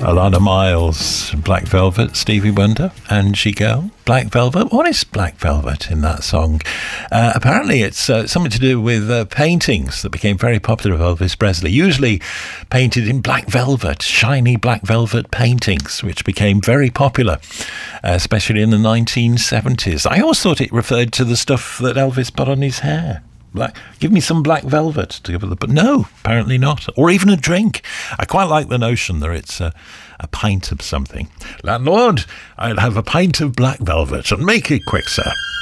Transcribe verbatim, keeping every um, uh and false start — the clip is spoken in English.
A lot of miles. Black Velvet, Stevie Wonder, Angie Girl. Black Velvet. What is Black Velvet in that song? Uh, apparently it's uh, something to do with uh, paintings that became very popular of Elvis Presley, usually painted in black velvet, shiny black velvet paintings, which became very popular, uh, especially in the nineteen seventies. I always thought it referred to the stuff that Elvis put on his hair. Black, give me some black velvet to give it the, but no, apparently not. Or even a drink. I quite like the notion that it's a, a pint of something. Landlord, I'll have a pint of black velvet and make it quick, sir.